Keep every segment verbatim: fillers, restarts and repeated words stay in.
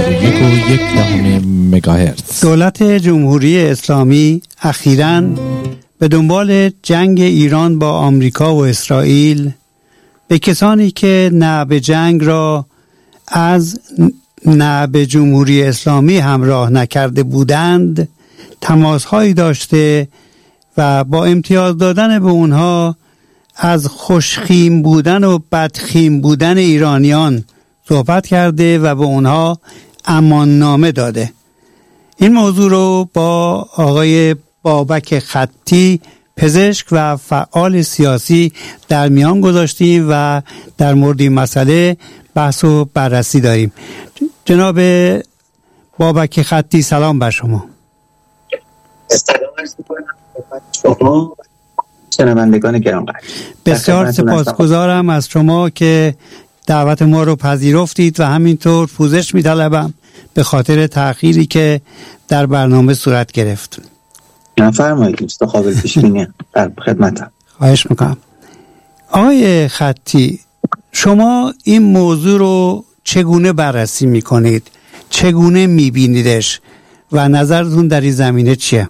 و یک و یک دهم مگاهرتز. دولت جمهوری اسلامی اخیراً به دنبال جنگ ایران با آمریکا و اسرائیل به کسانی که نه به جنگ را از نه به جمهوری اسلامی همراه نکرده بودند تماس‌هایی داشته و با امتیاز دادن به اونها از خوشخیم بودن و بدخیم بودن ایرانیان صحبت کرده و به اونها اماننامه داده. این موضوع رو با آقای بابک خطی پزشک و فعال سیاسی در میان گذاشتیم و در مورد این مسئله بحث و بررسی داریم. جناب بابک خطی سلام بر شما. سلام عرض می‌کنم شما شنوندگان گرامی. بسیار سپاسگزارم از شما که دعوت ما رو پذیرفتید و همینطور پوزش می‌طلبم به خاطر تأخیری که در برنامه صورت گرفت. نفرمایید دوست قابل پیش بینی در خدمتم. خواهش میکنم. آقای خطی، شما این موضوع رو چگونه بررسی میکنید؟ چگونه میبینیدش و نظرتون در این زمینه چیه؟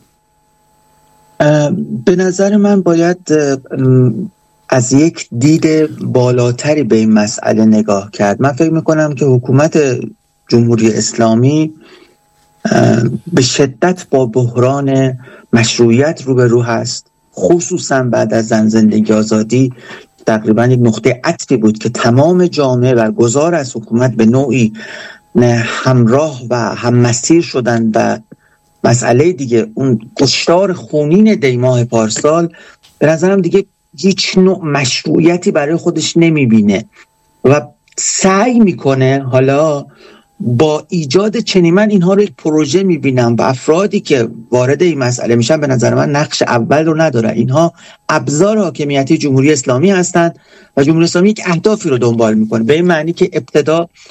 به نظر من باید از یک دید بالاتری به این مسئله نگاه کرد. من فکر میکنم که حکومت جمهوری اسلامی به شدت با بحران مشروعیت روبرو هست، خصوصا بعد از زن زندگی آزادی تقریبا یک نقطه عطفی بود که تمام جامعه برگزار از حکومت به نوعی همراه و هم مسیر شدن و مسئله دیگه اون کشتار خونین دیماه پارسال به نظرم دیگه هیچ نوع مشروعیتی برای خودش نمیبینه و سعی میکنه حالا با ایجاد چنین، من اینها رو یک پروژه میبینم و افرادی که وارد این مسئله میشن به نظر من نقش اول رو نداره. اینها ابزار حاکمیتی جمهوری اسلامی هستند و جمهوری اسلامی یک اهدافی رو دنبال میکنه، به این معنی که ابتدا